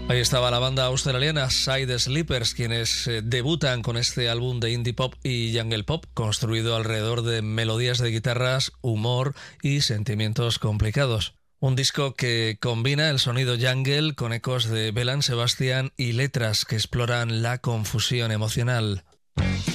Ahí estaba la banda australiana Side Sleepers, quienes debutan con este álbum de indie pop y jungle pop, construido alrededor de melodías de guitarras, humor y sentimientos complicados. Un disco que combina el sonido jungle con ecos de Belle Sebastian y letras que exploran la confusión emocional.